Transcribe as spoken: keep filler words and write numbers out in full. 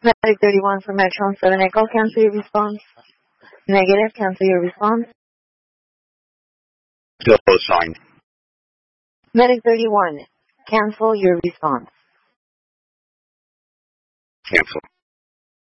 Medic thirty-one for Metro seven Echo, cancel your response. Negative, cancel your response. Still assigned. Medic thirty-one, cancel your response. Cancel.